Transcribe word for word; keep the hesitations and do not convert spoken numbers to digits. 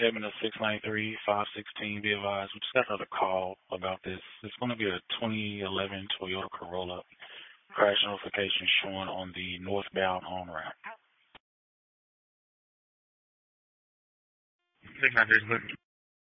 Edmund of six nine three, five one six, be advised. We just got another call about this. It's going to be a twenty eleven Toyota Corolla crash notification showing on the northbound on-ramp. six nine three,